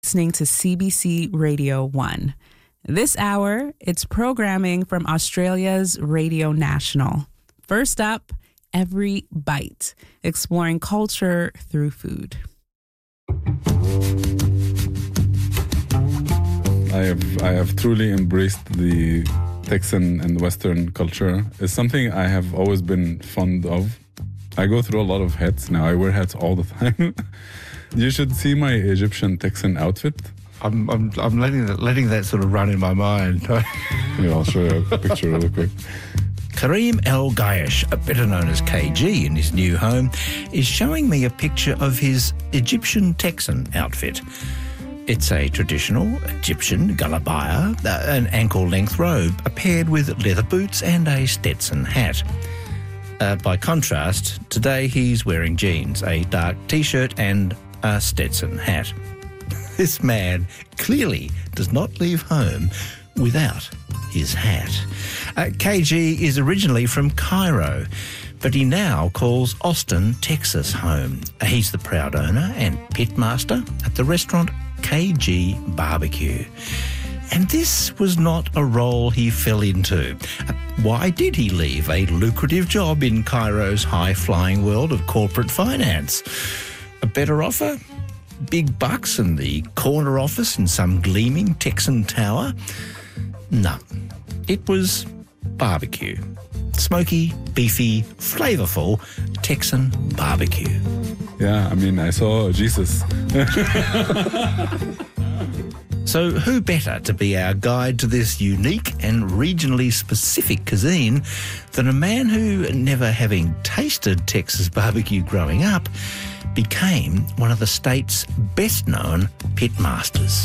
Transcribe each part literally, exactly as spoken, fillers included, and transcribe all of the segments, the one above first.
listening to C B C Radio one. This hour, it's programming from Australia's Radio National. First up, Every Bite, exploring culture through food. I have I have truly embraced the Texan and Western culture. It's something I have always been fond of. I go through a lot of hats now. I wear hats all the time. You should see my Egyptian Texan outfit. I'm I'm I'm letting that letting that sort of run in my mind. Yeah, I'll show you a picture really quick. Karim El Gayesh, better known as K G in his new home, is showing me a picture of his Egyptian Texan outfit. It's a traditional Egyptian galabaya, an ankle-length robe, paired with leather boots and a Stetson hat. Uh, by contrast, today he's wearing jeans, a dark T-shirt and a Stetson hat. This man clearly does not leave home without his hat. Uh, K G is originally from Cairo, but he now calls Austin, Texas home. He's the proud owner and pitmaster at the restaurant K G Barbecue. And this was not a role he fell into. Uh, why did he leave a lucrative job in Cairo's high-flying world of corporate finance? A better offer? Big bucks and the corner office in some gleaming Texan tower? No, it was barbecue. Smoky, beefy, flavourful Texan barbecue. Yeah, I mean, I saw Jesus. So who better to be our guide to this unique and regionally specific cuisine than a man who, never having tasted Texas barbecue growing up, became one of the state's best-known pitmasters.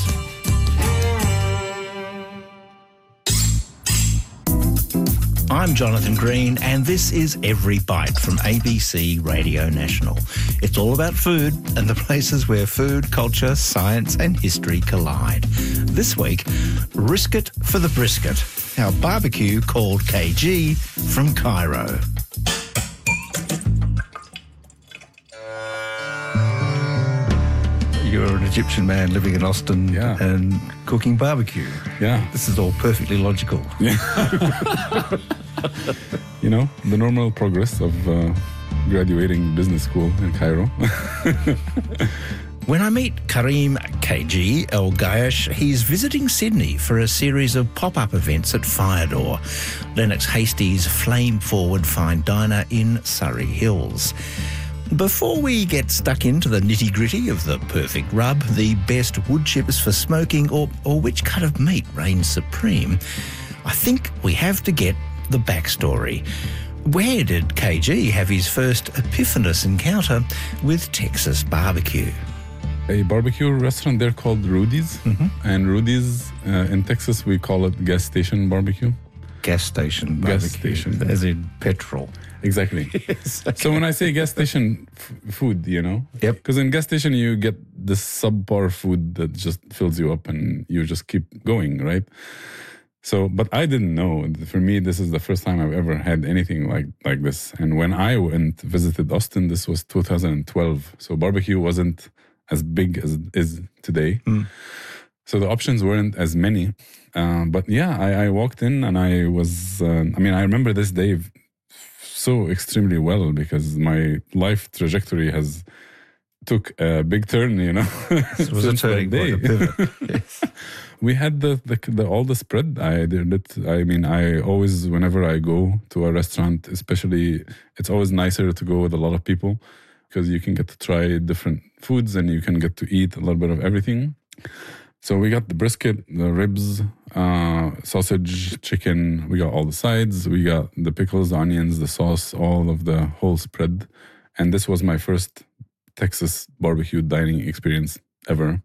I'm Jonathan Green, and this is Every Bite from A B C Radio National. It's all about food and the places where food, culture, science and history collide. This week, Risk It for the Brisket, our barbecue called K G from Cairo. You're an Egyptian man living in Austin yeah. and cooking barbecue. Yeah. This is all perfectly logical. Yeah. You know, the normal progress of uh, graduating business school in Cairo. When I meet Karim K G El Gayesh, he's visiting Sydney for a series of pop-up events at Firedoor, Lennox Hastie's flame-forward fine diner in Surrey Hills. Before we get stuck into the nitty-gritty of the perfect rub, the best wood chips for smoking, or, or which cut of meat reigns supreme, I think we have to get the backstory. Where did K G have his first epiphanous encounter with Texas barbecue? A barbecue restaurant there called Rudy's. Mm-hmm. And Rudy's, uh, in Texas, we call it gas station barbecue. Gas station barbecue. Gas station. As in petrol. Exactly. Yes, okay. So when I say gas station f- food, you know? Yep. Because in gas station, you get this subpar food that just fills you up and you just keep going, right? So, but I didn't know. For me, this is the first time I've ever had anything like, like this. And when I went visited Austin, this was two thousand twelve. So barbecue wasn't as big as it is today. Mm. So the options weren't as many. Uh, but yeah, I, I walked in and I was, uh, I mean, I remember this day so extremely well because my life trajectory has took a big turn, you know. It was a turning point, a pivot. Yes. We had the, the, the all the spread. I did it. I mean, I always, whenever I go to a restaurant, especially, it's always nicer to go with a lot of people because you can get to try different foods and you can get to eat a little bit of everything. So we got the brisket, the ribs, uh, sausage, chicken. We got all the sides. We got the pickles, the onions, the sauce, all of the whole spread. And this was my first Texas barbecue dining experience ever.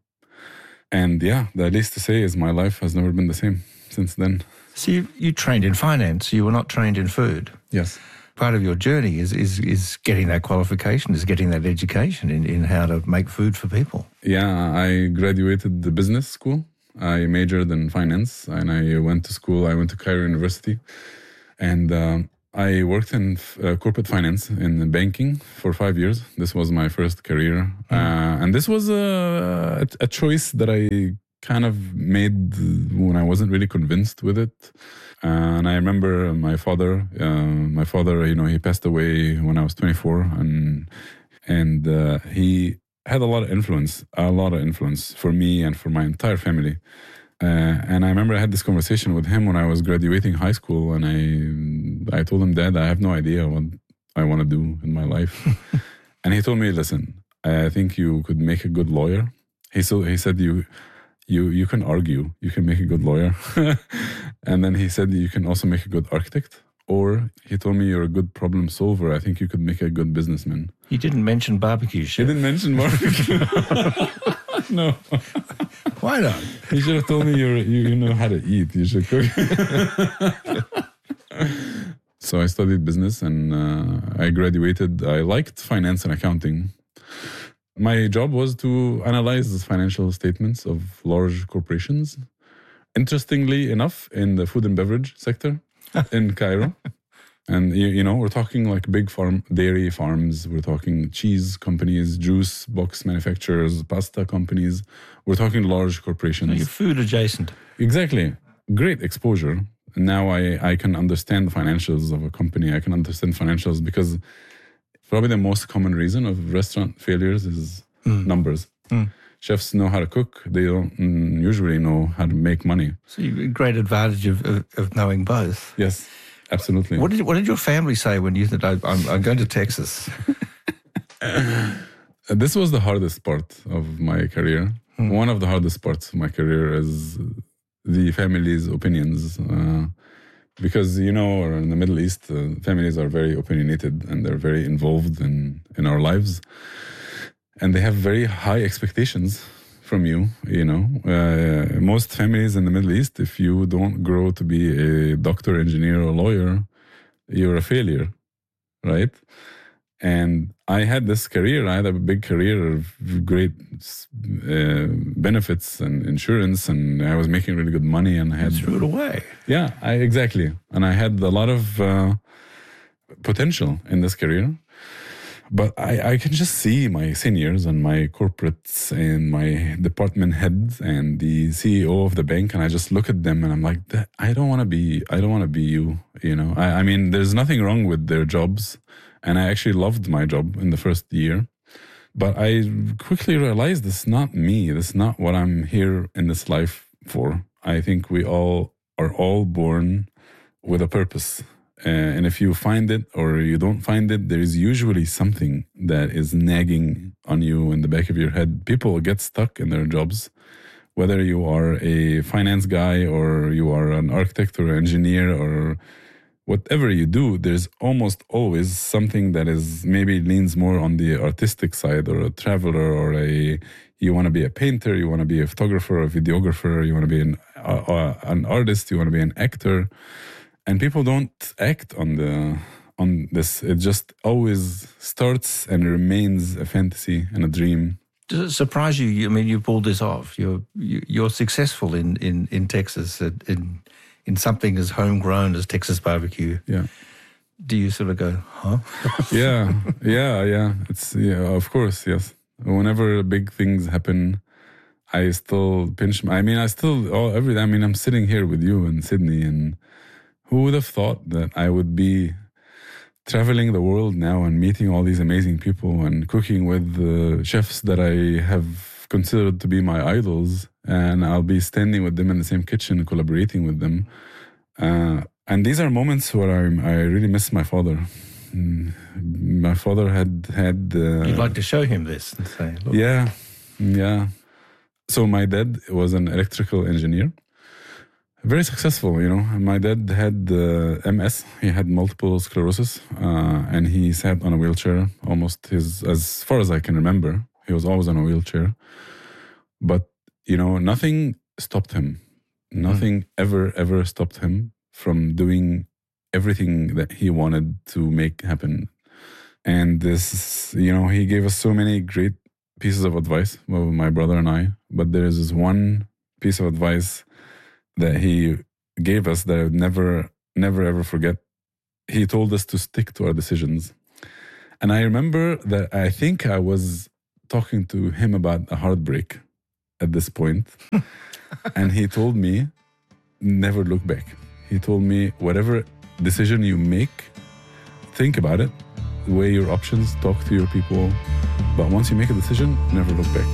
And yeah, the least to say is my life has never been the same since then. So you, you trained in finance. You were not trained in food. Yes. Part of your journey is is, is getting that qualification, is getting that education in, in how to make food for people. Yeah, I graduated the business school. I majored in finance and I went to school. I went to Cairo University. And uh, I worked in uh, corporate finance in banking for five years. This was my first career. Mm. Uh, and this was a, a, a choice that I kind of made when I wasn't really convinced with it. Uh, and I remember my father, uh, my father, you know, he passed away when I was twenty-four, and and uh, he had a lot of influence, a lot of influence for me and for my entire family. Uh, and I remember I had this conversation with him when I was graduating high school, and I I told him, Dad, I have no idea what I want to do in my life. And he told me, listen, I think you could make a good lawyer. He so he said you. You you can argue, you can make a good lawyer. And then he said you can also make a good architect. Or he told me you're a good problem solver. I think you could make a good businessman. He didn't mention barbecue, chef. He didn't mention barbecue. No. Why not? He should have told me you're, you you know how to eat. You should cook. So I studied business and uh, I graduated. I liked finance and accounting. My job was to analyze the financial statements of large corporations. Interestingly enough, in the food and beverage sector in Cairo. And, you, you know, we're talking like big farm, dairy farms. We're talking cheese companies, juice box manufacturers, pasta companies. We're talking large corporations. So you're food adjacent. Exactly. Great exposure. Now I, I can understand the financials of a company. I can understand financials because probably the most common reason of restaurant failures is mm. numbers. Mm. Chefs know how to cook. They don't mm, usually know how to make money. So you have a great advantage of, of, of knowing both. Yes, absolutely. What did what did your family say when you said, I'm, I'm going to Texas? This was the hardest part of my career. Mm. One of the hardest parts of my career is the family's opinions. Uh, Because, you know, in the Middle East, uh, families are very opinionated and they're very involved in, in our lives. And they have very high expectations from you, you know. Uh, most families in the Middle East, if you don't grow to be a doctor, engineer, or lawyer, you're a failure, right? And I had this career. I had a big career of great uh, benefits and insurance, and I was making really good money. And I had threw it away. Yeah, I, exactly. And I had a lot of uh, potential in this career. But I, I can just see my seniors and my corporates and my department heads and the C E O of the bank, and I just look at them and I'm like, I don't want to be. I don't want to be you. You know. I, I mean, there's nothing wrong with their jobs. And I actually loved my job in the first year. But I quickly realized this is not me. This is not what I'm here in this life for. I think we all are all born with a purpose. Uh, and if you find it or you don't find it, there is usually something that is nagging on you in the back of your head. People get stuck in their jobs. Whether you are a finance guy or you are an architect or an engineer or whatever you do, there's almost always something that is maybe leans more on the artistic side, or a traveler, or a you want to be a painter, you want to be a photographer, a videographer, you want to be an uh, uh, an artist, you want to be an actor, and people don't act on the on this. It just always starts and remains a fantasy and a dream. Does it surprise you? I mean, you pulled this off. You're you're successful in in in Texas in. in something as homegrown as Texas barbecue. Yeah. Do you sort of go, huh? yeah, yeah, yeah. It's, yeah, of course, yes. Whenever big things happen, I still pinch my, I mean, I still, oh, every day, I mean, I'm sitting here with you in Sydney, and who would have thought that I would be traveling the world now and meeting all these amazing people and cooking with the chefs that I have considered to be my idols, and I'll be standing with them in the same kitchen, collaborating with them. Uh, and these are moments where I I really miss my father. Mm, my father had had. Uh, You'd like to show him this and say, look. Yeah, yeah. So my dad was an electrical engineer, very successful. You know, my dad had uh, M S. He had multiple sclerosis, uh, and he sat on a wheelchair almost his as far as I can remember. He was always on a wheelchair. But, you know, nothing stopped him. Nothing mm. ever, ever stopped him from doing everything that he wanted to make happen. And this, you know, he gave us so many great pieces of advice, well, my brother and I. But there's this one piece of advice that he gave us that I would never, never, ever forget. he told us to stick to our decisions. And I remember that I think I was talking to him about a heartbreak at this point. And he told me, never look back. He told me, whatever decision you make, think about it, weigh your options, talk to your people. But once you make a decision, never look back.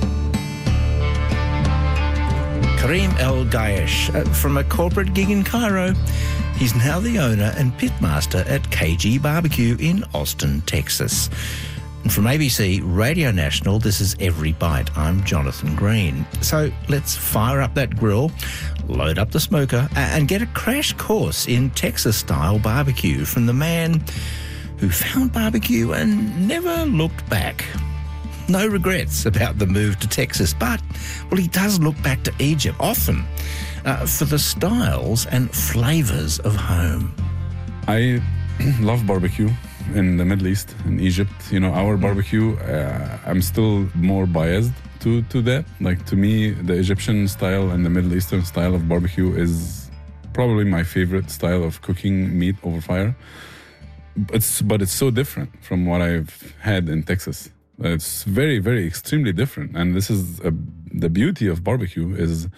Karim El Gayesh, uh, from a corporate gig in Cairo, he's now the owner and pitmaster at K G Barbecue in Austin, Texas. And from A B C Radio National, this is Every Bite. I'm Jonathan Green. So let's fire up that grill, load up the smoker, and get a crash course in Texas-style barbecue from the man who found barbecue and never looked back. No regrets about the move to Texas, but, well, he does look back to Egypt often uh, for the styles and flavours of home. I love barbecue in the Middle East, in Egypt. You know, our barbecue, uh, I'm still more biased to, to that. Like, to me, the Egyptian style and the Middle Eastern style of barbecue is probably my favorite style of cooking meat over fire. It's, but it's so different from what I've had in Texas. It's very, very extremely different. And this is a, the beauty of barbecue is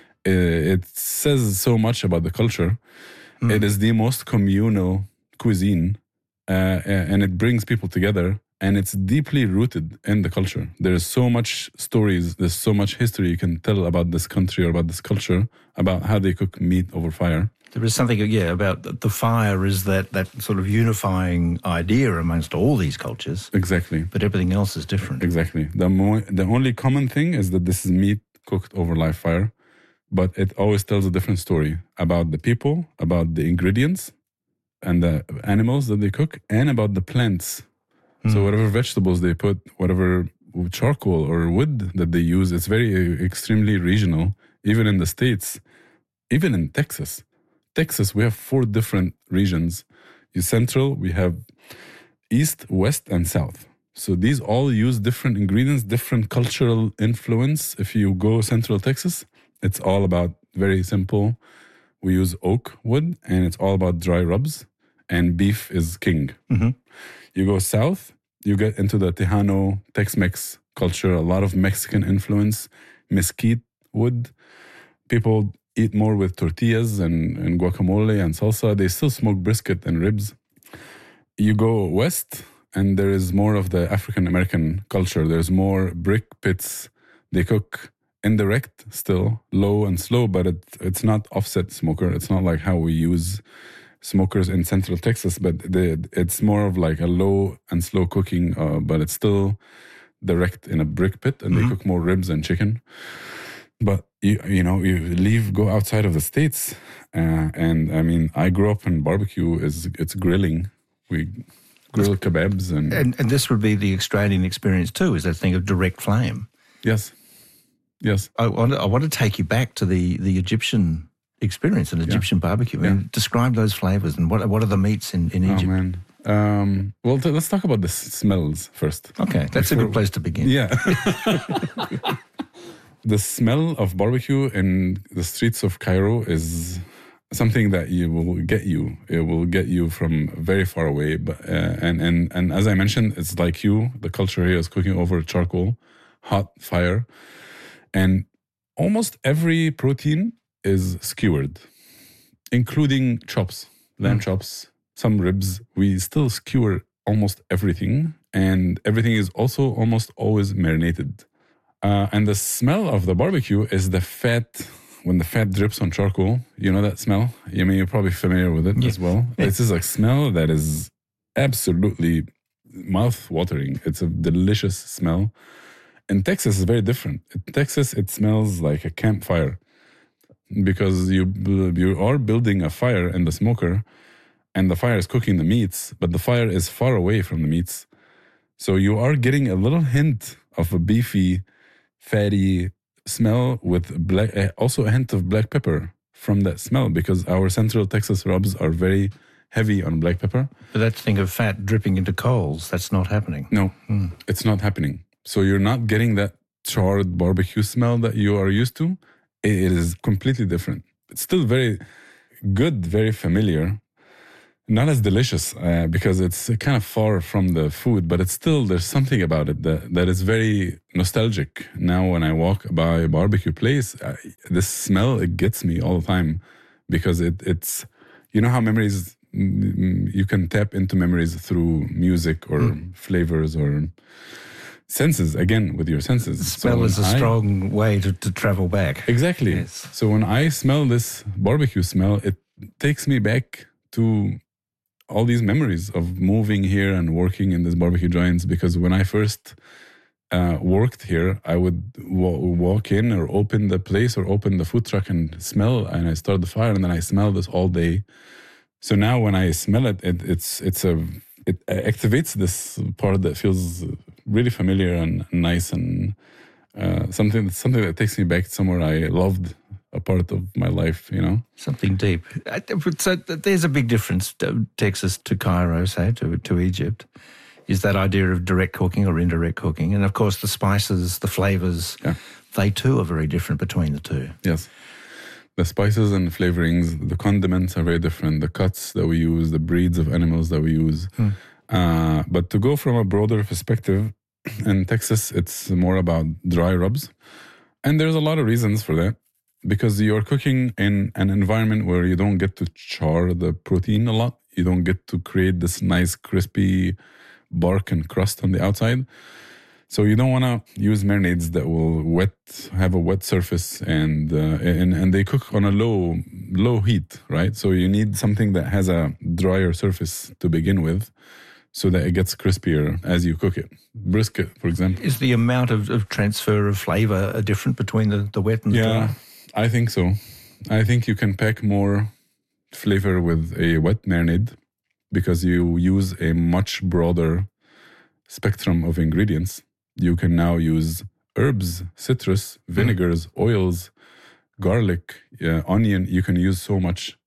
it says so much about the culture. Mm. It is the most communal cuisine, uh, and it brings people together, and it's deeply rooted in the culture. There's so much stories, there's so much history you can tell about this country or about this culture, about how they cook meat over fire. There is something, yeah, about the fire is that, that sort of unifying idea amongst all these cultures. Exactly. But everything else is different. Exactly. The mo- the only common thing is that this is meat cooked over live fire, but it always tells a different story about the people, about the ingredients and the animals that they cook, and about the plants. Mm. So whatever vegetables they put, whatever charcoal or wood that they use, it's very uh, extremely regional. Even in the States, even in Texas. Texas, we have four different regions. In Central, we have East, West, and South. So these all use different ingredients, different cultural influence. If you go Central Texas, it's all about very simple. We use oak wood, and it's all about dry rubs, and beef is king. Mm-hmm. You go South, you get into the Tejano, Tex-Mex culture, a lot of Mexican influence, mesquite wood. People eat more with tortillas and, and guacamole and salsa. They still smoke brisket and ribs. You go west, and there is more of the African-American culture. There's more brick pits. They cook indirect still, low and slow, but it, it's not offset smoker. It's not like how we use smokers in Central Texas, but they, it's more of like a low and slow cooking, uh, but it's still direct in a brick pit, and mm-hmm. they cook more ribs and chicken. But, you, you know, you leave, go outside of the States. Uh, and, I mean, I grew up in barbecue. Is It's grilling. We grill kebabs. And, and and this would be the Australian experience too, is that thing of direct flame. Yes. Yes. I want to, I want to take you back to the, the Egyptian experience and Egyptian yeah. barbecue. I mean, yeah. describe those flavors and what what are the meats in, in Egypt? Oh, man. Um, well, t- let's talk about the s- smells first. Okay, that's Before, a good place to begin. Yeah. The smell of barbecue in the streets of Cairo is something that you will get you. It will get you from very far away. But uh, and, and, and as I mentioned, it's like you. The culture here is cooking over charcoal, hot fire. And almost every protein is skewered, including chops, lamb mm. chops, some ribs. We still skewer almost everything. And everything is also almost always marinated. Uh, and the smell of the barbecue is the fat, when the fat drips on charcoal. You know that smell? I mean, you're probably familiar with it yeah. as well. Yeah. This is a smell that is absolutely mouth-watering. It's a delicious smell. In Texas, it's very different. In Texas, it smells like a campfire because you you are building a fire in the smoker, and the fire is cooking the meats, but the fire is far away from the meats. So you are getting a little hint of a beefy, fatty smell with black, uh, also a hint of black pepper from that smell, because our Central Texas rubs are very heavy on black pepper. But that thing of fat dripping into coals, that's not happening. No, mm. it's not happening. So you're not getting that charred barbecue smell that you are used to. It is completely different. It's still very good, very familiar. not as delicious uh, because it's kind of far from the food, but it's still, there's something about it that, that is very nostalgic. Now when I walk by a barbecue place, I, this smell, it gets me all the time because it it's, you know how memories, you can tap into memories through music or mm. flavors or senses, again, with your senses. Smell so is a I, strong way to, to travel back. Exactly. Yes. So when I smell this barbecue smell, it takes me back to all these memories of moving here and working in these barbecue joints, because when I first uh, worked here, I would w- walk in or open the place or open the food truck and smell, and I start the fire, and then I smell this all day. So now when I smell it, it it's it's a it activates this part that feels really familiar and nice, and uh, something something that takes me back somewhere I loved. A part of my life, you know. Something deep. So there's a big difference, Texas to Cairo, say, to, to Egypt, is that idea of direct cooking or indirect cooking. And of course the spices, the flavours, yeah. they too are very different between the two. Yes. The spices and flavorings, the condiments are very different, the cuts that we use, the breeds of animals that we use. Hmm. Uh, but to go from a broader perspective, in Texas, it's more about dry rubs. And there's a lot of reasons for that. Because you're cooking in an environment where you don't get to char the protein a lot. You don't get to create this nice crispy bark and crust on the outside. So you don't want to use marinades that will wet, have a wet surface, and, uh, and and they cook on a low low heat, right? So you need something that has a drier surface to begin with, so that it gets crispier as you cook it. Brisket, for example. Is the amount of, of transfer of flavour different between the, the wet and the yeah. dry? I think so. I think you can pack more flavor with a wet marinade because you use a much broader spectrum of ingredients. You can now use herbs, citrus, vinegars, mm. oils, garlic, yeah, onion. You can use so much,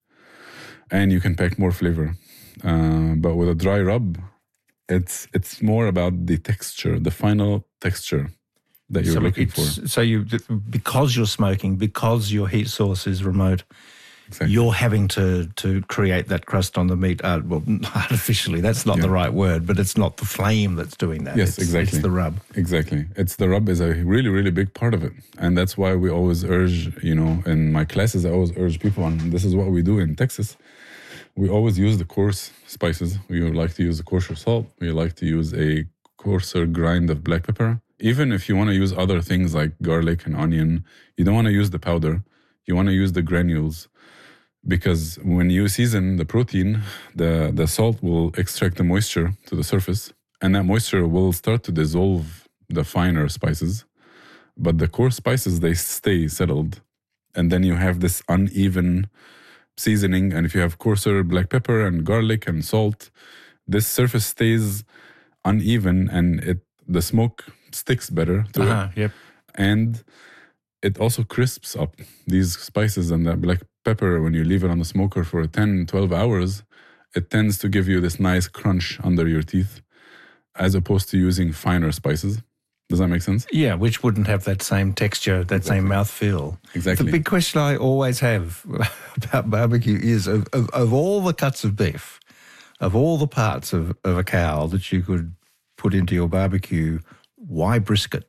and you can pack more flavor. Uh, but with a dry rub, it's it's more about the texture, the final texture that you're so looking for. So you, because you're smoking, because your heat source is remote, exactly. you're having to to create that crust on the meat. Uh, well, artificially, that's not yeah. the right word, but it's not the flame that's doing that. Yes, it's, exactly. It's the rub. Exactly. It's the rub is a really, really big part of it. And that's why we always urge, you know, in my classes, I always urge people on, this is what we do in Texas. We always use the coarse spices. We like to use the coarser salt. We like to use a coarser grind of black pepper. Even if you want to use other things like garlic and onion, you don't want to use the powder. You want to use the granules, because when you season the protein, the, the salt will extract the moisture to the surface, and that moisture will start to dissolve the finer spices. But the coarse spices, they stay settled. And then you have this uneven seasoning. And if you have coarser black pepper and garlic and salt, this surface stays uneven, and it the smoke sticks better to uh-huh, it. Yep. And it also crisps up these spices, and that black pepper, when you leave it on the smoker for ten, twelve hours, it tends to give you this nice crunch under your teeth, as opposed to using finer spices. Does that make sense? Yeah, which wouldn't have that same texture, that exactly. same mouthfeel. Exactly. The big question I always have about barbecue is, of, of, of all the cuts of beef, of all the parts of, of a cow that you could put into your barbecue, why brisket?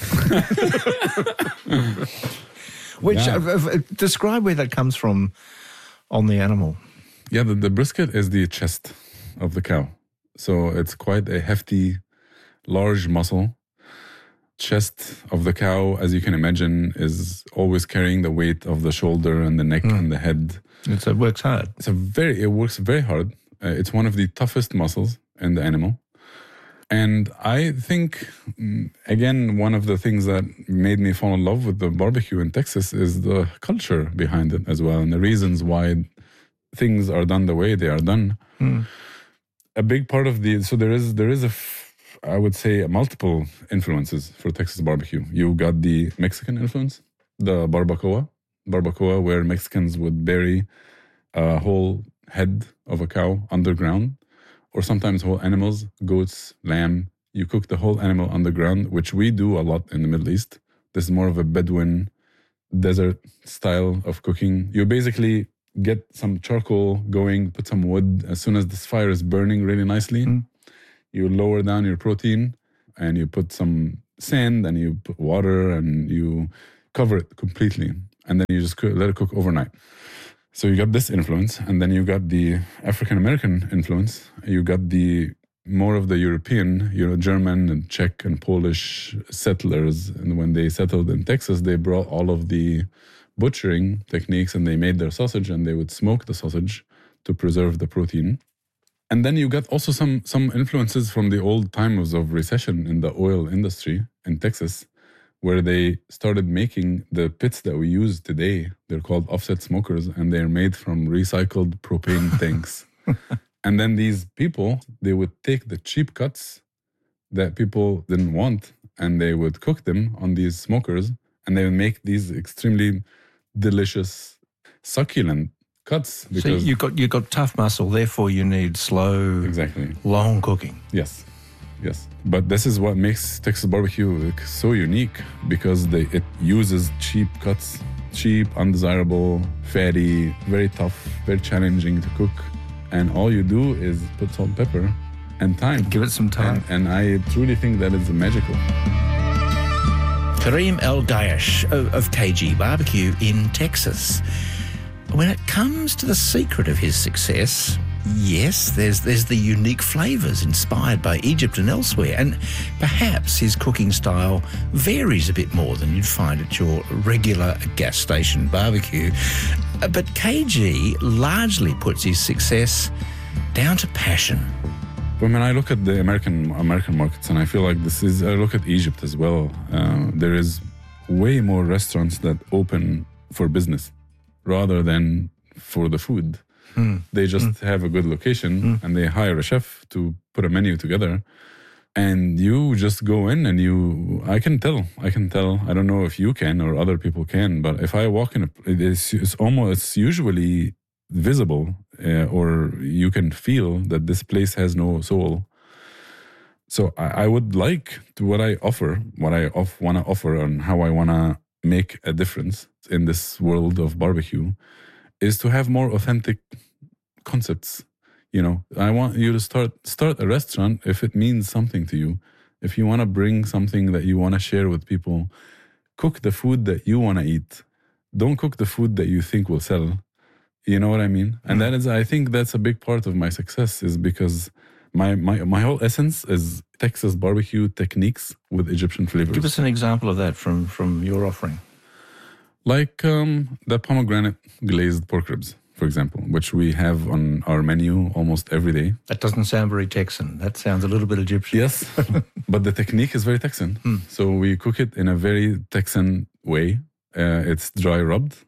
Which, yeah. uh, uh, describe where that comes from on the animal. Yeah, the, the brisket is the chest of the cow. So it's quite a hefty, large muscle. Chest of the cow, as you can imagine, is always carrying the weight of the shoulder and the neck mm. and the head. It's, it works hard. It's a very, it works very hard. Uh, it's one of the toughest muscles in the animal. And I think, again, one of the things that made me fall in love with the barbecue in Texas is the culture behind it as well, and the reasons why things are done the way they are done. Mm. A big part of the, so there is, there is a, I would say, multiple influences for Texas barbecue. You got the Mexican influence, the barbacoa, barbacoa where Mexicans would bury a whole head of a cow underground, or sometimes whole animals, goats, lamb. You cook the whole animal underground, which we do a lot in the Middle East. This is more of a Bedouin desert style of cooking. You basically get some charcoal going, put some wood. As soon as this fire is burning really nicely, mm. you lower down your protein and you put some sand and you put water and you cover it completely. And then you just cook, let it cook overnight. So you got this influence, and then you got the African-American influence. You got the more of the European, you know, German and Czech and Polish settlers. And when they settled in Texas, they brought all of the butchering techniques and they made their sausage, and they would smoke the sausage to preserve the protein. And then you got also some some influences from the old times of recession in the oil industry in Texas, where they started making the pits that we use today. They're called offset smokers, and they're made from recycled propane tanks. And then these people, they would take the cheap cuts that people didn't want, and they would cook them on these smokers, and they would make these extremely delicious, succulent cuts. Because so you got you got tough muscle, therefore you need slow, exactly, long cooking. Yes, yes. But this is what makes Texas barbecue so unique, because they, it uses cheap cuts, cheap, undesirable, fatty, very tough, very challenging to cook. And all you do is put salt and pepper and time. Give it some time. And, and I truly think that is magical. Karim El-Gayesh of, of K G Barbecue in Texas. When it comes to the secret of his success, yes, there's there's the unique flavours inspired by Egypt and elsewhere, and perhaps his cooking style varies a bit more than you'd find at your regular gas station barbecue. But K G largely puts his success down to passion. When I look at the American American markets, and I feel like this is, I look at Egypt as well, uh, there is way more restaurants that open for business rather than for the food. Mm. They just mm. have a good location mm. and they hire a chef to put a menu together. And you just go in and you, I can tell, I can tell, I don't know if you can or other people can, but if I walk in, a, it is, it's almost, it's usually visible uh, or you can feel that this place has no soul. So I, I would like to, what I offer, what I off, want to offer and how I want to make a difference in this world of barbecue is to have more authentic concepts. You know, I want you to start start a restaurant if it means something to you. If you want to bring something that you want to share with people, cook the food that you want to eat. Don't cook the food that you think will sell. You know what I mean? And that is, I think that's a big part of my success, is because my my my whole essence is Texas barbecue techniques with Egyptian flavors. Give us an example of that from from your offering. Like um, the pomegranate glazed pork ribs, for example, which we have on our menu almost every day. That doesn't sound very Texan. That sounds a little bit Egyptian. Yes, but the technique is very Texan. Hmm. So we cook it in a very Texan way. Uh, it's dry rubbed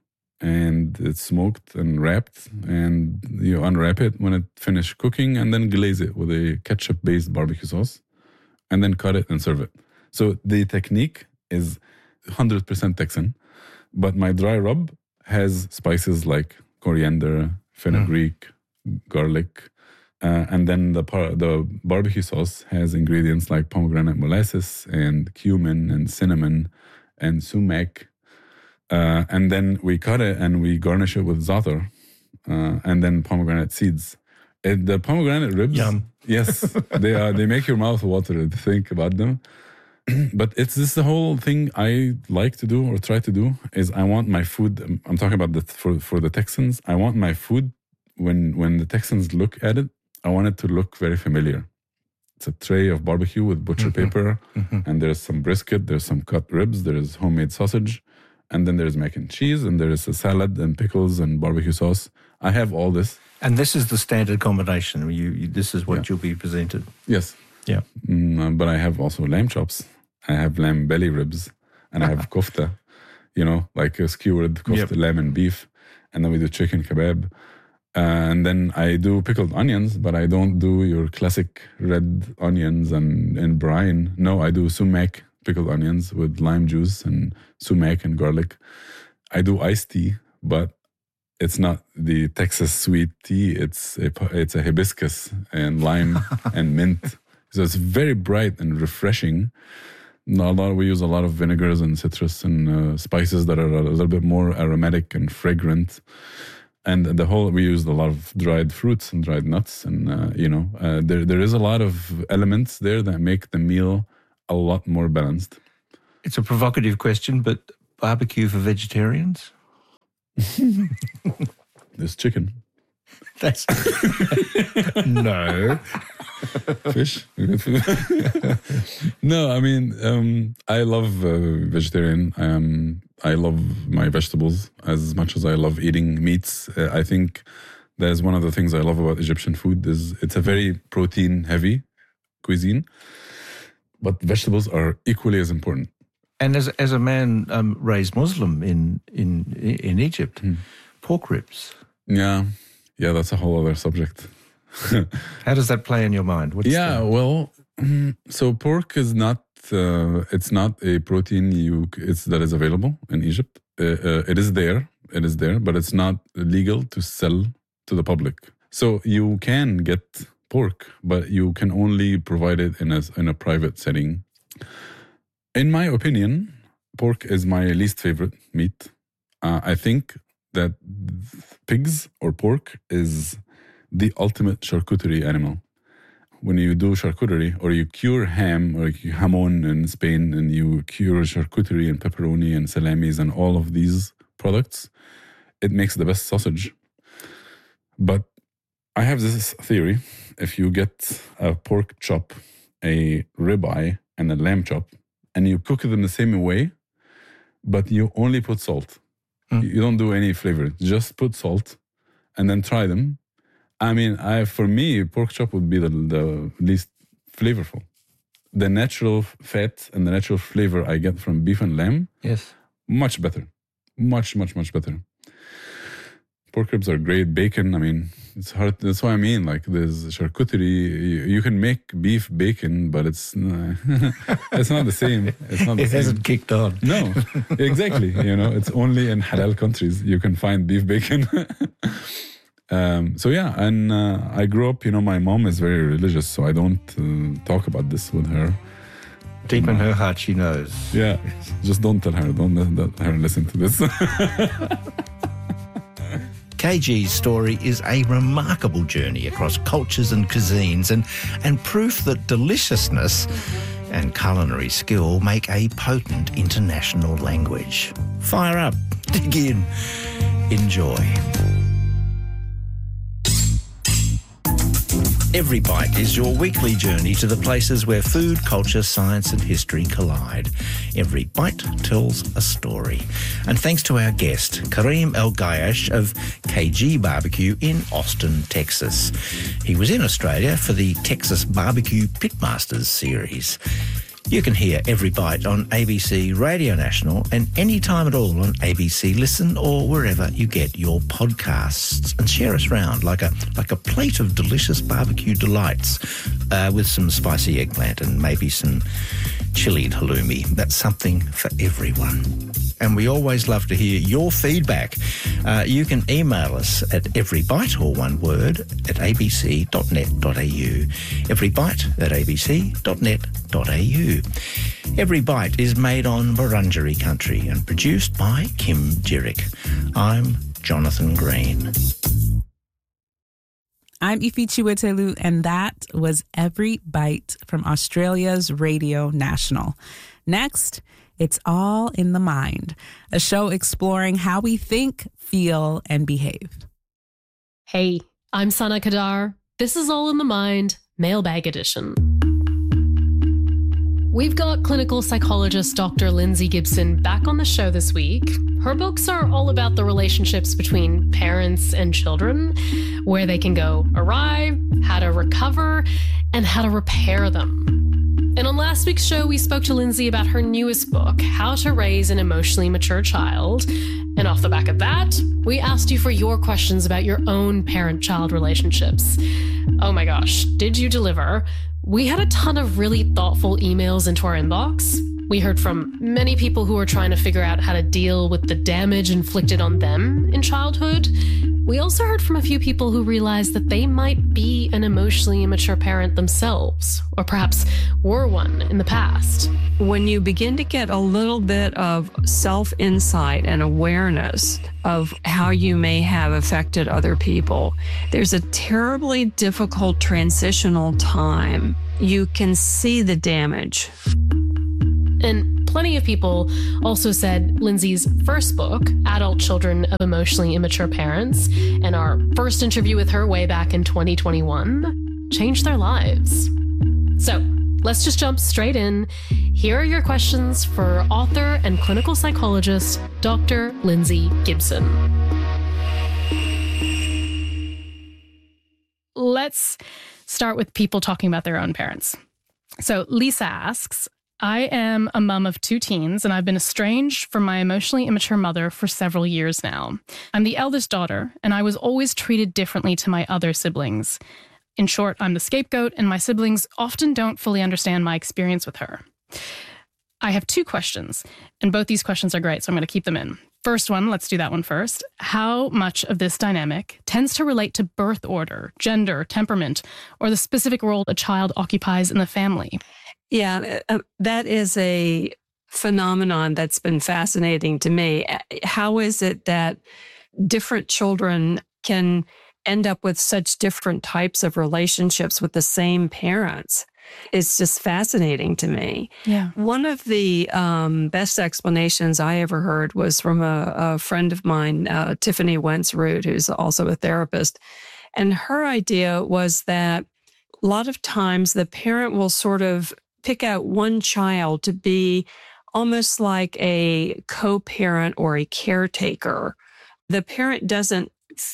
and it's smoked and wrapped, and you unwrap it when it finishes cooking and then glaze it with a ketchup-based barbecue sauce and then cut it and serve it. So the technique is one hundred percent Texan. But my dry rub has spices like coriander, fenugreek, mm. garlic, uh, and then the par- the barbecue sauce has ingredients like pomegranate molasses and cumin and cinnamon and sumac. Uh, and then we cut it and we garnish it with za'atar uh, and then pomegranate seeds. It, the pomegranate ribs, Yum. Yes, they are. They make your mouth water to think about them. But it's this the whole thing I like to do or try to do is I want my food, I'm talking about that for, for the Texans, I want my food, when when the Texans look at it, I want it to look very familiar. It's a tray of barbecue with butcher mm-hmm. paper, mm-hmm. and there's some brisket, there's some cut ribs, there's homemade sausage, and then there's mac and cheese, and there's a salad and pickles and barbecue sauce. I have all this. And this is the standard combination. You, you This is what yeah. you'll be presented. Yes. Yeah. Mm, but I have also lamb chops. I have lamb belly ribs, and I have kofta, you know, like a skewered kofta, yep. lamb and beef. And then we do chicken kebab. Uh, and then I do pickled onions, but I don't do your classic red onions and, and brine. No, I do sumac pickled onions with lime juice and sumac and garlic. I do iced tea, but it's not the Texas sweet tea. It's a, it's a hibiscus and lime and mint. So it's very bright and refreshing. A lot, we use a lot of vinegars and citrus and uh, spices that are a little bit more aromatic and fragrant. And the whole, we used a lot of dried fruits and dried nuts. And, uh, you know, uh, there there is a lot of elements there that make the meal a lot more balanced. It's a provocative question, but barbecue for vegetarians? There's chicken. That's no. Fish. No, I mean, um, I love uh, vegetarian. Um, I love my vegetables as much as I love eating meats. Uh, I think that's one of the things I love about Egyptian food is it's a very protein-heavy cuisine, but vegetables are equally as important. And as as a man um, raised Muslim in in in Egypt, mm. pork ribs. Yeah, yeah, that's a whole other subject. How does that play in your mind? What's yeah, the... well, so pork is not uh, it's not a protein you it's that is available in Egypt. Uh, uh, it is there, it is there, but it's not legal to sell to the public. So you can get pork, but you can only provide it in a in a private setting. In my opinion, pork is my least favorite meat. Uh, I think that pigs or pork is the ultimate charcuterie animal. When you do charcuterie or you cure ham or jamon in Spain and you cure charcuterie and pepperoni and salamis and all of these products, it makes the best sausage. But I have this theory. If you get a pork chop, a ribeye, and a lamb chop, and you cook them the same way, but you only put salt. Mm. You don't do any flavor. Just put salt and then try them. I mean, I for me, pork chop would be the, the least flavorful. The natural fat and the natural flavor I get from beef and lamb, yes, much better. Much, much, much better. Pork ribs are great. Bacon, I mean, it's hard. That's what I mean. Like, there's charcuterie. You, you can make beef bacon, but it's uh, it's not the same. It's not the it same. hasn't kicked on. No, exactly. You know, it's only in halal countries you can find beef bacon. um, so yeah, and uh, I grew up. You know, my mom is very religious, so I don't uh, talk about this with her. Deep in her heart, she knows. Yeah, just don't tell her. Don't let, let her listen to this. K G's story is a remarkable journey across cultures and cuisines and, and proof that deliciousness and culinary skill make a potent international language. Fire up, dig in, enjoy. Every Bite is your weekly journey to the places where food, culture, science and history collide. Every Bite tells a story. And thanks to our guest, Karim El-Gayesh of K G Barbecue in Austin, Texas. He was in Australia for the Texas Barbecue Pitmasters series. You can hear Every Bite on A B C Radio National and any time at all on A B C Listen or wherever you get your podcasts. And share us round like a like a plate of delicious barbecue delights uh, with some spicy eggplant and maybe some chilied halloumi. That's something for everyone. And we always love to hear your feedback. Uh, you can email us at everybite, or one word, at a b c dot net dot a u. Everybite at a b c dot net dot a u. Every Bite is made on Wurundjeri country and produced by Kim Jerick. I'm Jonathan Green. I'm Ifi Chiwetelu, and that was Every Bite from Australia's Radio National. Next, It's All in the Mind, a show exploring how we think, feel, and behave. Hey, I'm Sana Kadar. This is All in the Mind, Mailbag Edition. We've got clinical psychologist Doctor Lindsay Gibson back on the show this week. Her books are all about the relationships between parents and children, where they can go awry, how to recover, and how to repair them. And on last week's show, we spoke to Lindsay about her newest book, How to Raise an Emotionally Mature Child. And off the back of that, we asked you for your questions about your own parent-child relationships. Oh my gosh, did you deliver? We had a ton of really thoughtful emails into our inbox. We heard from many people who are trying to figure out how to deal with the damage inflicted on them in childhood. We also heard from a few people who realized that they might be an emotionally immature parent themselves, or perhaps were one in the past. When you begin to get a little bit of self-insight and awareness of how you may have affected other people, there's a terribly difficult transitional time. You can see the damage. And plenty of people also said Lindsay's first book, Adult Children of Emotionally Immature Parents, and our first interview with her way back in twenty twenty-one, changed their lives. So let's just jump straight in. Here are your questions for author and clinical psychologist, Doctor Lindsay Gibson. Let's start with people talking about their own parents. So Lisa asks, I am a mom of two teens, and I've been estranged from my emotionally immature mother for several years now. I'm the eldest daughter, and I was always treated differently to my other siblings. In short, I'm the scapegoat, and my siblings often don't fully understand my experience with her. I have two questions, and both these questions are great, so I'm going to keep them in. First one, let's do that one first. How much of this dynamic tends to relate to birth order, gender, temperament, or the specific role a child occupies in the family? Yeah, uh, that is a phenomenon that's been fascinating to me. How is it that different children can end up with such different types of relationships with the same parents? It's just fascinating to me. Yeah. One of the um, best explanations I ever heard was from a, a friend of mine, uh, Tiffany Wentz-Root, who's also a therapist. And her idea was that a lot of times the parent will sort of pick out one child to be almost like a co-parent or a caretaker. The parent doesn't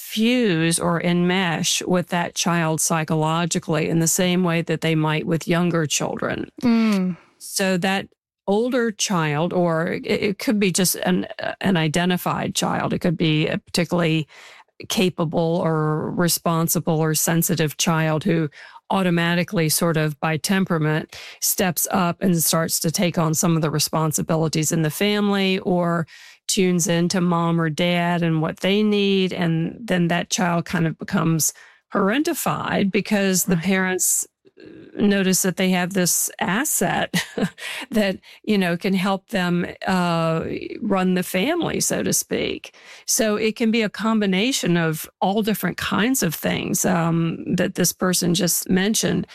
fuse or enmesh with that child psychologically in the same way that they might with younger children. Mm. So that older child, or it, it could be just an, an identified child, it could be a particularly capable or responsible or sensitive child who automatically sort of by temperament steps up and starts to take on some of the responsibilities in the family or tunes into mom or dad and what they need. And then that child kind of becomes parentified because the parents notice that they have this asset that, you know, can help them uh, run the family, so to speak. So it can be a combination of all different kinds of things um, that this person just mentioned.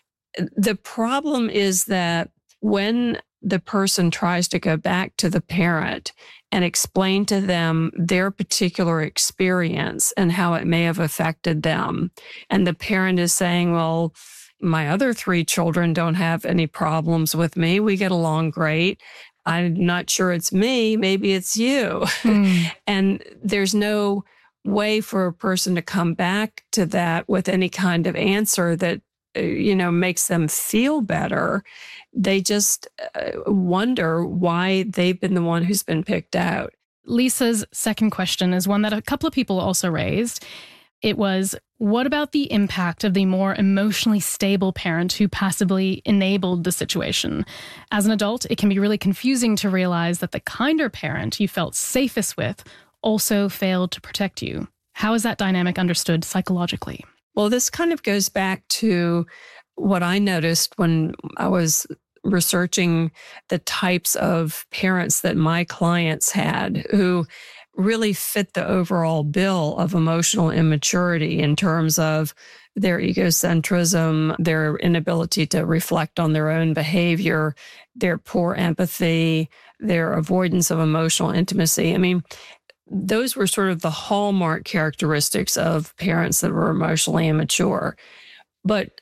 The problem is that when the person tries to go back to the parent and explain to them their particular experience and how it may have affected them, and the parent is saying, well, my other three children don't have any problems with me. We get along great. I'm not sure it's me. Maybe it's you. Mm. And there's no way for a person to come back to that with any kind of answer that, you know, makes them feel better. They just wonder why they've been the one who's been picked out. Lisa's second question is one that a couple of people also raised. It was, what about the impact of the more emotionally stable parent who passively enabled the situation? As an adult, it can be really confusing to realize that the kinder parent you felt safest with also failed to protect you. How is that dynamic understood psychologically? Well, this kind of goes back to what I noticed when I was researching the types of parents that my clients had who really fit the overall bill of emotional immaturity in terms of their egocentrism, their inability to reflect on their own behavior, their poor empathy, their avoidance of emotional intimacy. I mean, those were sort of the hallmark characteristics of parents that were emotionally immature. But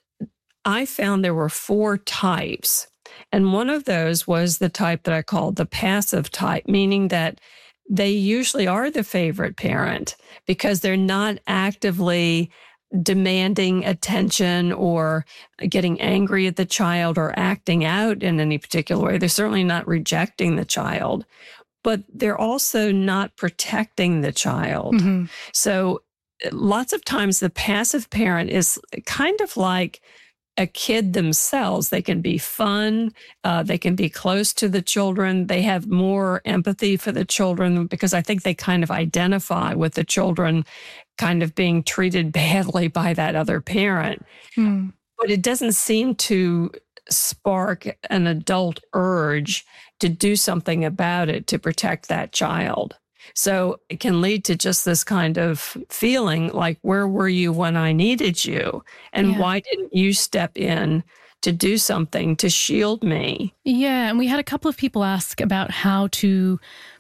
I found there were four types. And one of those was the type that I called the passive type, meaning that they usually are the favorite parent because they're not actively demanding attention or getting angry at the child or acting out in any particular way. They're certainly not rejecting the child, but they're also not protecting the child. Mm-hmm. So lots of times the passive parent is kind of like a kid themselves. They can be fun. Uh, they can be close to the children. They have more empathy for the children because I think they kind of identify with the children kind of being treated badly by that other parent. Hmm. But it doesn't seem to spark an adult urge to do something about it to protect that child. So it can lead to just this kind of feeling like, where were you when I needed you? And yeah. why didn't you step in to do something to shield me? Yeah. And we had a couple of people ask about how to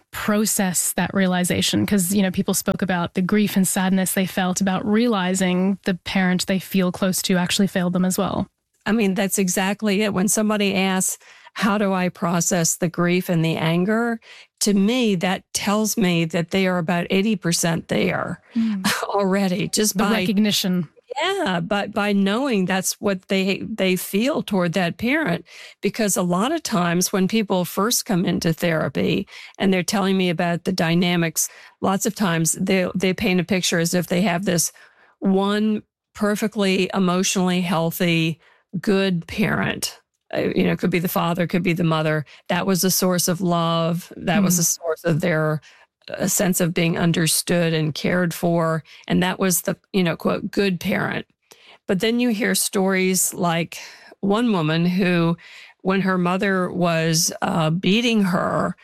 process that realization because, you know, people spoke about the grief and sadness they felt about realizing the parent they feel close to actually failed them as well. I mean, that's exactly it. When somebody asks, how do I process the grief and the anger? To me, that tells me that they are about eighty percent there mm. already. Just the by recognition. Yeah, but by knowing that's what they they feel toward that parent. Because a lot of times when people first come into therapy and they're telling me about the dynamics, lots of times they they paint a picture as if they have this one perfectly emotionally healthy, good parent. You know, it could be the father, could be the mother. That was a source of love. That mm. was a source of their a sense of being understood and cared for. And that was the, you know, quote, good parent. But then you hear stories like one woman who, when her mother was uh, beating her,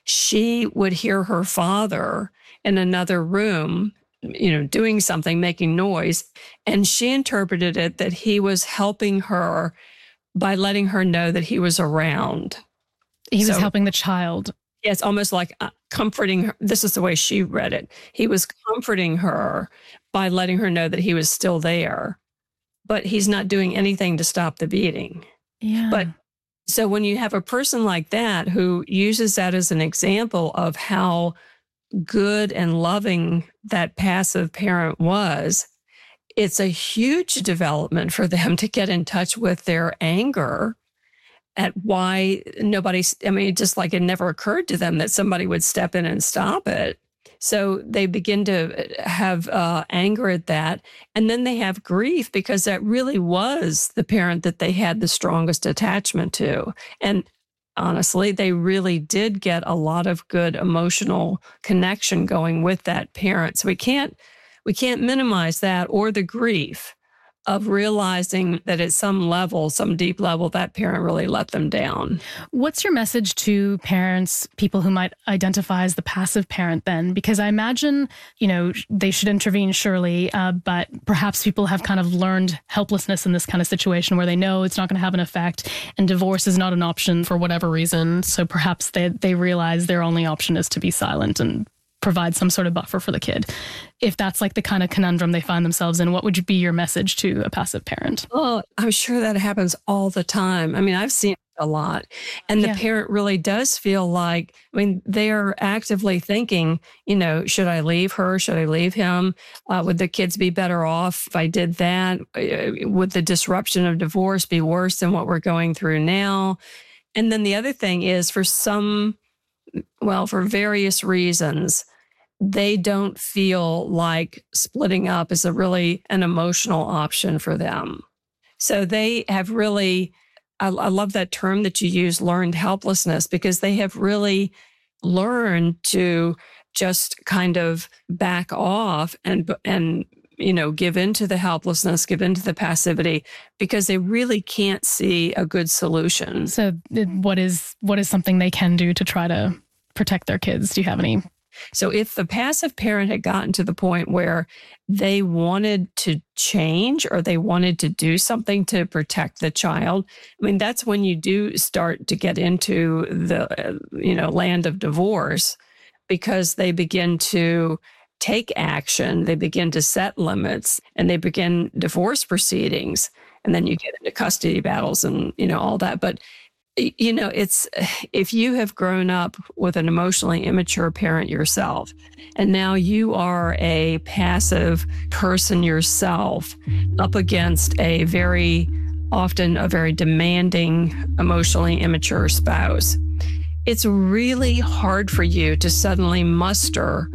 she would hear her father in another room, you know, doing something, making noise. And she interpreted it that he was helping her by letting her know that he was around. He so, was helping the child. Yeah, it's almost like uh, comforting her. This is the way she read it. He was comforting her by letting her know that he was still there, but he's not doing anything to stop the beating. Yeah. But so when you have a person like that who uses that as an example of how good and loving that passive parent was, it's a huge development for them to get in touch with their anger at why nobody, I mean, just like it never occurred to them that somebody would step in and stop it. So they begin to have uh, anger at that. And then they have grief because that really was the parent that they had the strongest attachment to. And honestly, they really did get a lot of good emotional connection going with that parent. So we can't We can't minimize that or the grief of realizing that at some level, some deep level, that parent really let them down. What's your message to parents, people who might identify as the passive parent then? Because I imagine, you know, they should intervene surely, uh, but perhaps people have kind of learned helplessness in this kind of situation where they know it's not going to have an effect and divorce is not an option for whatever reason. So perhaps they, they realize their only option is to be silent and provide some sort of buffer for the kid. If that's like the kind of conundrum they find themselves in, what would be your message to a passive parent? Oh, I'm sure that happens all the time. I mean, I've seen it a lot. And the yeah. parent really does feel like, I mean, they are actively thinking, you know, should I leave her? Should I leave him? Uh, would the kids be better off if I did that? Would the disruption of divorce be worse than what we're going through now? And then the other thing is for some, well, for various reasons, they don't feel like splitting up is a really an emotional option for them. So they have really, I, I love that term that you use, learned helplessness, because they have really learned to just kind of back off and, and, you know, give into the helplessness, give into the passivity, because they really can't see a good solution. So what is, what is something they can do to try to protect their kids? Do you have any? So if the passive parent had gotten to the point where they wanted to change or they wanted to do something to protect the child, I mean, that's when you do start to get into the, uh, you know, land of divorce, because they begin to take action, they begin to set limits, and they begin divorce proceedings. And then you get into custody battles and, you know, all that. But you know, it's if you have grown up with an emotionally immature parent yourself, and now you are a passive person yourself up against a very often a very demanding, emotionally immature spouse, it's really hard for you to suddenly muster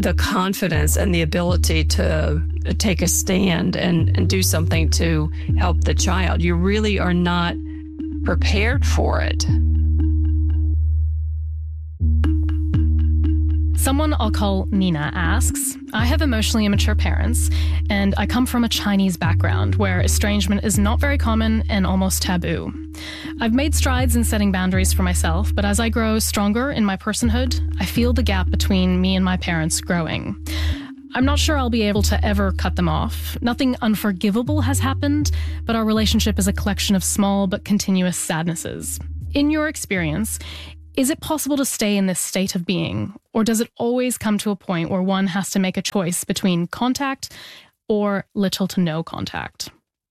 the confidence and the ability to take a stand and, and do something to help the child. You really are not prepared for it. Someone I'll call Nina asks, I have emotionally immature parents, and I come from a Chinese background where estrangement is not very common and almost taboo. I've made strides in setting boundaries for myself, but as I grow stronger in my personhood, I feel the gap between me and my parents growing. I'm not sure I'll be able to ever cut them off. Nothing unforgivable has happened, but our relationship is a collection of small but continuous sadnesses. In your experience, is it possible to stay in this state of being, or does it always come to a point where one has to make a choice between contact or little to no contact?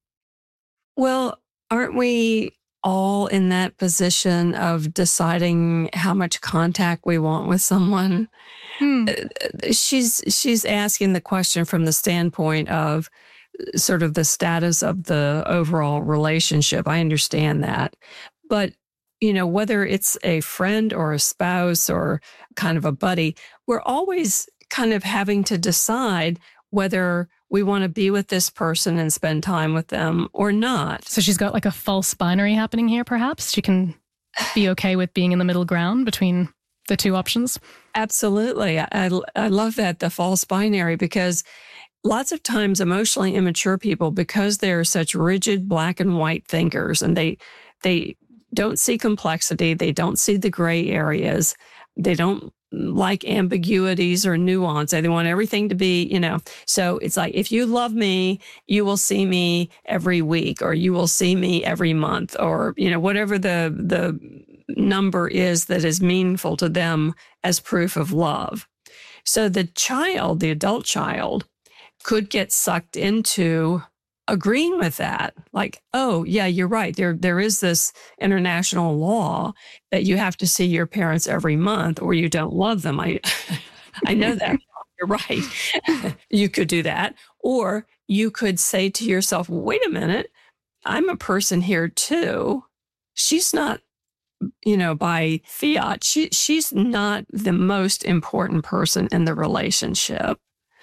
Well, aren't we all in that position of deciding how much contact we want with someone? Hmm. She's she's asking the question from the standpoint of sort of the status of the overall relationship. I understand that. But you know, whether it's a friend or a spouse or kind of a buddy, we're always kind of having to decide whether we want to be with this person and spend time with them or not. So she's got like a false binary happening here, perhaps? She can be okay with being in the middle ground between the two options? Absolutely. I, I love that, the false binary, because lots of times emotionally immature people, because they're such rigid black and white thinkers, and they they don't see complexity. They don't see the gray areas. They don't like ambiguities or nuance. They want everything to be, you know. So it's like, if you love me, you will see me every week, or you will see me every month, or, you know, whatever the the number is that is meaningful to them as proof of love. So the child, the adult child, could get sucked into agreeing with that. Like, oh, yeah, you're right. There, there is this international law that you have to see your parents every month or you don't love them. I, I know that. You're right. You could do that. Or you could say to yourself, wait a minute, I'm a person here too. She's not, you know, by fiat, she, she's not the most important person in the relationship.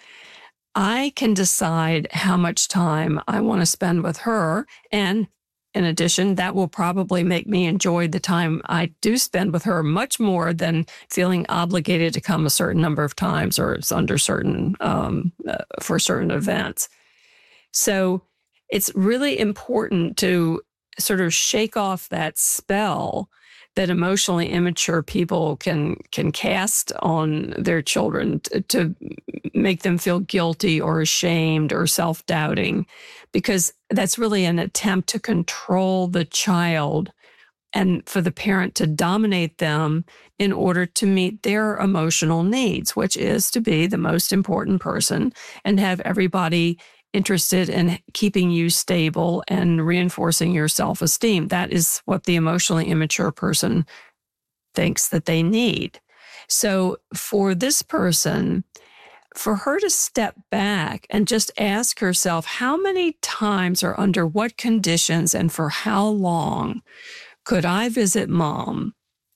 I can decide how much time I want to spend with her. And in addition, that will probably make me enjoy the time I do spend with her much more than feeling obligated to come a certain number of times or it's under certain, um, uh, for certain events. So it's really important to sort of shake off that spell that emotionally immature people can can cast on their children to, to make them feel guilty or ashamed or self-doubting, because that's really an attempt to control the child and for the parent to dominate them in order to meet their emotional needs, which is to be the most important person and have everybody interested in keeping you stable and reinforcing your self-esteem. That is what the emotionally immature person thinks that they need. So for this person, for her to step back and just ask herself, how many times or under what conditions and for how long could I visit mom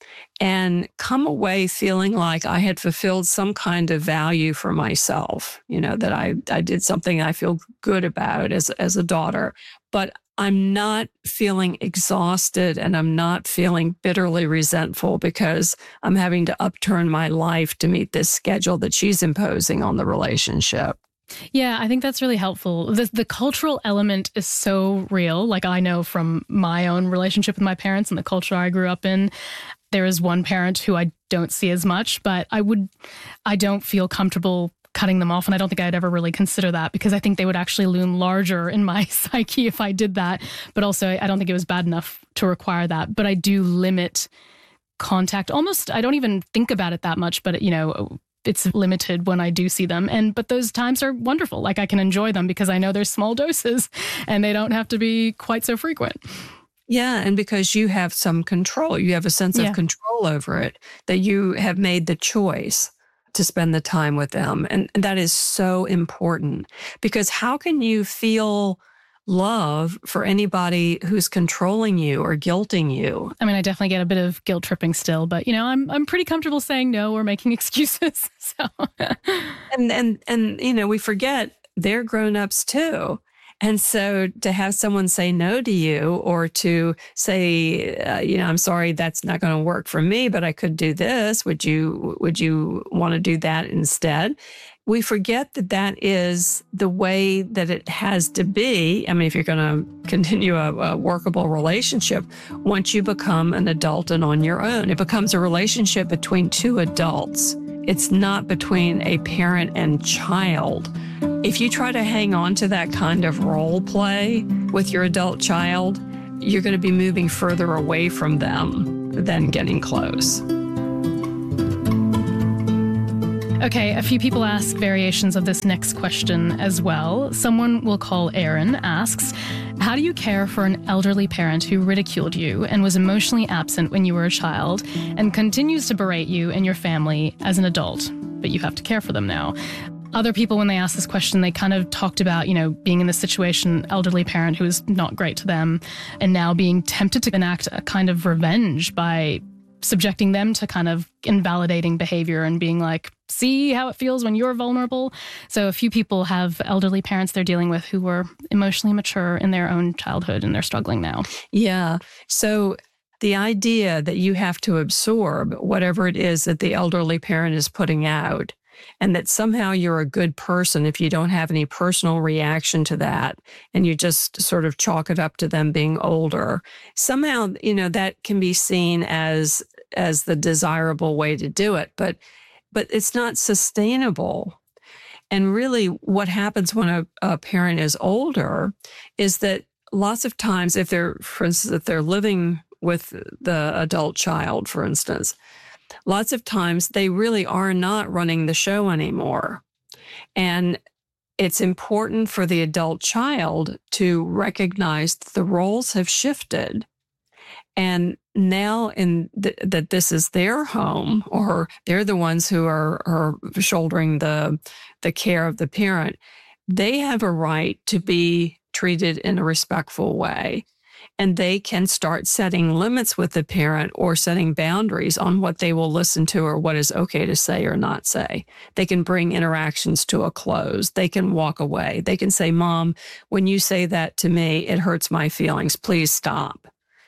and come away feeling like I had fulfilled some kind of value for myself, you know, that I, I did something I feel good about as, as a daughter, but I'm not feeling exhausted and I'm not feeling bitterly resentful because I'm having to upturn my life to meet this schedule that she's imposing on the relationship. Yeah, I think that's really helpful. The, the cultural element is so real. Like, I know from my own relationship with my parents and the culture I grew up in, there is one parent who I don't see as much, but I would, I don't feel comfortable cutting them off. And I don't think I'd ever really consider that because I think they would actually loom larger in my psyche if I did that. But also, I don't think it was bad enough to require that. But I do limit contact. Almost, I don't even think about it that much, but, you know, it's limited when I do see them. And but those times are wonderful. Like, I can enjoy them because I know they're small doses and they don't have to be quite so frequent. Yeah, and because you have some control, you have a sense of yeah. control over it, that you have made the choice to spend the time with them. And, and that is so important, because how can you feel love for anybody who's controlling you or guilting you. I mean, I definitely get a bit of guilt tripping still, but you know, I'm I'm pretty comfortable saying no or making excuses. So, and and and you know, we forget they're grown-ups too. And so to have someone say no to you, or to say, uh, you know, I'm sorry, that's not going to work for me, but I could do this. Would you, would you want to do that instead? We forget that that is the way that it has to be. I mean, if you're going to continue a, a workable relationship, once you become an adult and on your own, it becomes a relationship between two adults. It's not between a parent and child. If you try to hang on to that kind of role play with your adult child, you're going to be moving further away from them than getting close. Okay, a few people ask variations of this next question as well. Someone we'll call Aaron asks, how do you care for an elderly parent who ridiculed you and was emotionally absent when you were a child and continues to berate you and your family as an adult, but you have to care for them now? Other people, when they asked this question, they kind of talked about, you know, being in this situation, elderly parent who is not great to them, and now being tempted to enact a kind of revenge by subjecting them to kind of invalidating behavior and being like, see how it feels when you're vulnerable. So a few people have elderly parents they're dealing with who were emotionally mature in their own childhood and they're struggling now. Yeah. So the idea that you have to absorb whatever it is that the elderly parent is putting out, and that somehow you're a good person if you don't have any personal reaction to that, and you just sort of chalk it up to them being older. Somehow, you know, that can be seen as as the desirable way to do it, but but it's not sustainable. And really what happens when a, a parent is older is that lots of times, if they're, for instance, if they're living with the adult child, for instance, lots of times they really are not running the show anymore. And it's important for the adult child to recognize that the roles have shifted. And now in th- that this is their home, or they're the ones who are, are shouldering the, the care of the parent, they have a right to be treated in a respectful way. And they can start setting limits with the parent or setting boundaries on what they will listen to or what is okay to say or not say. They can bring interactions to a close. They can walk away. They can say, Mom, when you say that to me, it hurts my feelings. Please stop.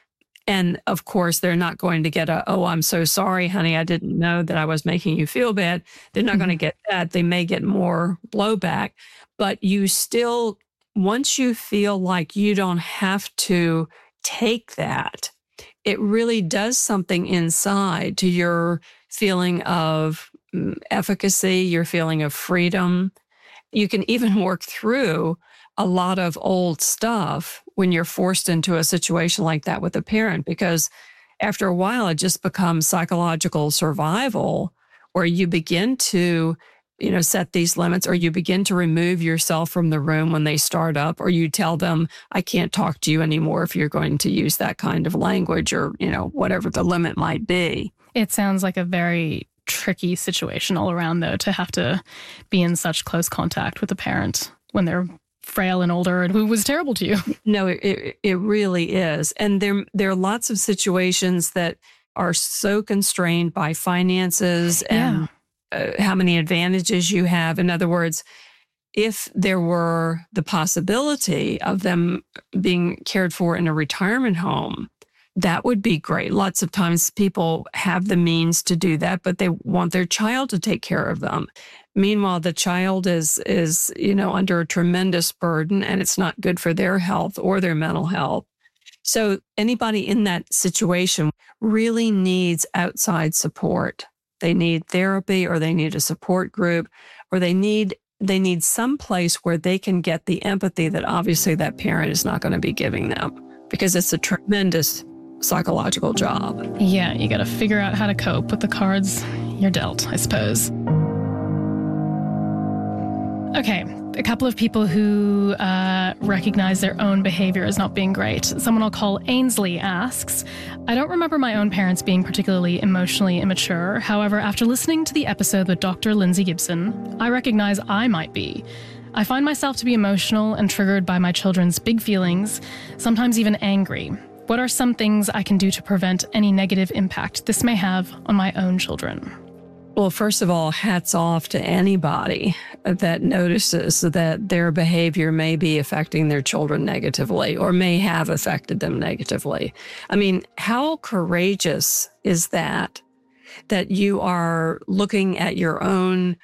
And of course, they're not going to get a, oh, I'm so sorry, honey, I didn't know that I was making you feel bad. They're not mm-hmm. going to get that. They may get more blowback, but you still, once you feel like you don't have to take that, it really does something inside to your feeling of efficacy, your feeling of freedom. You can even work through a lot of old stuff when you're forced into a situation like that with a parent, because after a while, it just becomes psychological survival where you begin to, you know, set these limits, or you begin to remove yourself from the room when they start up, or you tell them, I can't talk to you anymore if you're going to use that kind of language, or, you know, whatever the limit might be. It sounds like a very tricky situation all around, though, to have to be in such close contact with a parent when they're frail and older and who was terrible to you. No, it it really is. And there, there are lots of situations that are so constrained by finances and yeah. uh, how many advantages you have. In other words, if there were the possibility of them being cared for in a retirement home, that would be great. Lots of times people have the means to do that, but they want their child to take care of them. Meanwhile, the child is, is, you know, under a tremendous burden, and it's not good for their health or their mental health. So anybody in that situation really needs outside support. They need therapy, or they need a support group, or they need they need some place where they can get the empathy that obviously that parent is not going to be giving them, because it's a tremendous psychological job. Yeah, you got to figure out how to cope with the cards you're dealt, I suppose. Okay, a couple of people who uh, recognize their own behavior as not being great. Someone I'll call Ainsley asks, I don't remember my own parents being particularly emotionally immature. However, after listening to the episode with Doctor Lindsay Gibson, I recognize I might be. I find myself to be emotional and triggered by my children's big feelings, sometimes even angry. What are some things I can do to prevent any negative impact this may have on my own children? Well, first of all, hats off to anybody that notices that their behavior may be affecting their children negatively or may have affected them negatively. I mean, how courageous is that, that you are looking at your own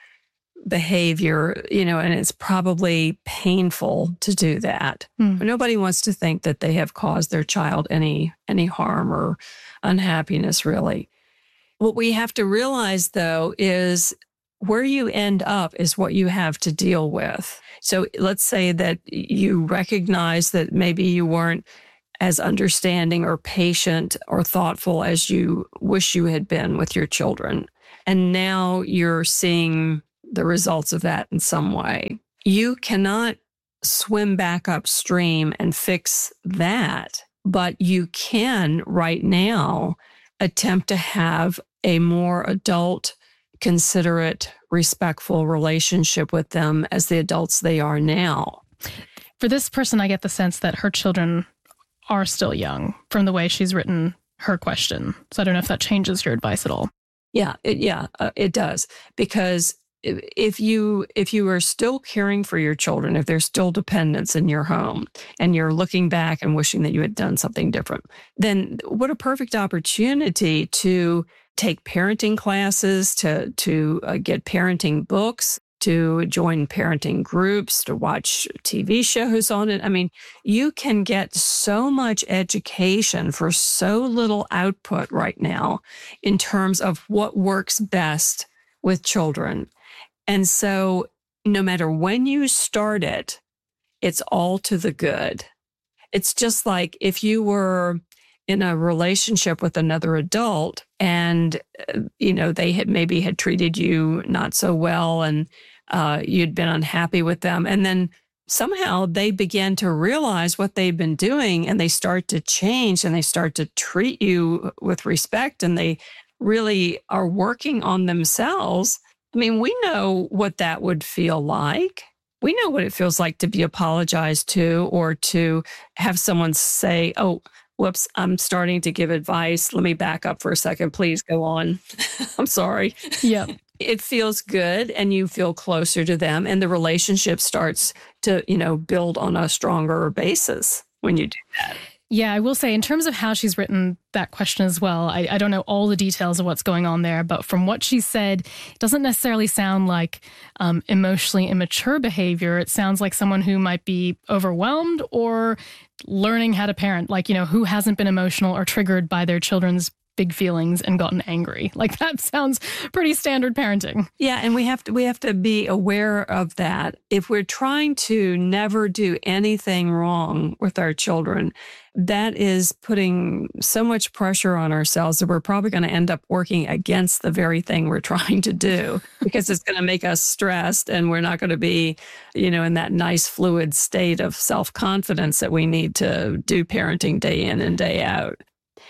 behavior, you know, and it's probably painful to do that. Mm. Nobody wants to think that they have caused their child any any harm or unhappiness, really. What we have to realize, though, is where you end up is what you have to deal with. So let's say that you recognize that maybe you weren't as understanding or patient or thoughtful as you wish you had been with your children. And now you're seeing the results of that in some way. You cannot swim back upstream and fix that, but you can right now attempt to have a more adult, considerate, respectful relationship with them as the adults they are now. For this person, I get the sense that her children are still young from the way she's written her question. So I don't know if that changes your advice at all. Yeah, it, yeah, uh, it does. Because if you if you are still caring for your children, if there's still dependence in your home and you're looking back and wishing that you had done something different, then what a perfect opportunity to take parenting classes, to to uh, get parenting books, to join parenting groups, to watch T V shows on it. I mean, you can get so much education for so little output right now in terms of what works best with children. And so no matter when you start it, it's all to the good. It's just like if you were in a relationship with another adult and, uh, you know, they had maybe had treated you not so well and uh, you'd been unhappy with them. And then somehow they began to realize what they've been doing and they start to change and they start to treat you with respect and they really are working on themselves. I mean, we know what that would feel like. We know what it feels like to be apologized to or to have someone say, oh, whoops, I'm starting to give advice. Let me back up for a second. Please go on. I'm sorry. Yeah. It feels good and you feel closer to them and the relationship starts to, you know, build on a stronger basis when you do that. Yeah, I will say in terms of how she's written that question as well, I, I don't know all the details of what's going on there, but from what she said, it doesn't necessarily sound like um, emotionally immature behavior. It sounds like someone who might be overwhelmed or learning how to parent, like, you know, who hasn't been emotional or triggered by their children's big feelings and gotten angry. Like that sounds pretty standard parenting. Yeah, and we have to we have to be aware of that. If we're trying to never do anything wrong with our children, that is putting so much pressure on ourselves that we're probably going to end up working against the very thing we're trying to do because it's going to make us stressed and we're not going to be, you know, in that nice fluid state of self-confidence that we need to do parenting day in and day out.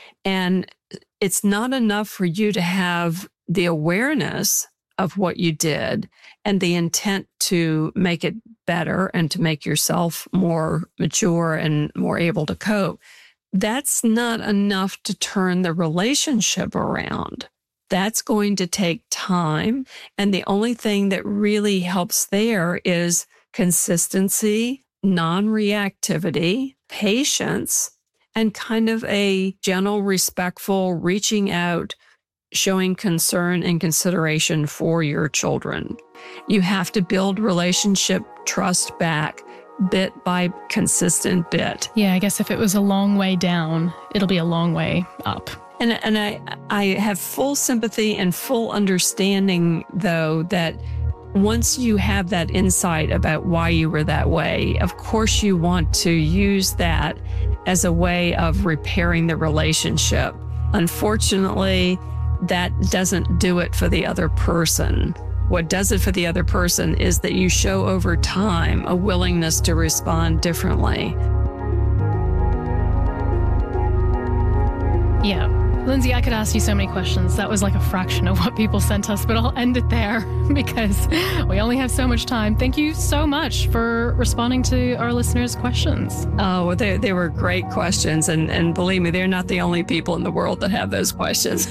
And it's not enough for you to have the awareness of what you did and the intent to make it better and to make yourself more mature and more able to cope. That's not enough to turn the relationship around. That's going to take time. And the only thing that really helps there is consistency, non-reactivity, patience, and kind of a gentle, respectful reaching out, showing concern and consideration for your children. You have to build relationship trust back bit by consistent bit. Yeah, I guess if it was a long way down, it'll be a long way up. And and I I have full sympathy and full understanding, though, that once you have that insight about why you were that way, of course you want to use that as a way of repairing the relationship. Unfortunately, that doesn't do it for the other person. What does it for the other person is that you show over time a willingness to respond differently. Yeah. Lindsay, I could ask you so many questions. That was like a fraction of what people sent us, but I'll end it there because we only have so much time. Thank you so much for responding to our listeners' questions. Oh, they, they were great questions. And, and believe me, they're not the only people in the world that have those questions.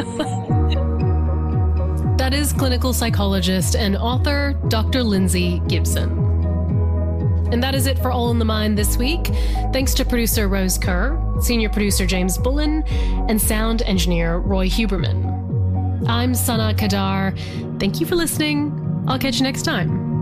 That is clinical psychologist and author Doctor Lindsay Gibson. And that is it for All in the Mind this week. Thanks to producer Rose Kerr, senior producer James Bullen, and sound engineer Roy Huberman. I'm Sana Kadar. Thank you for listening. I'll catch you next time.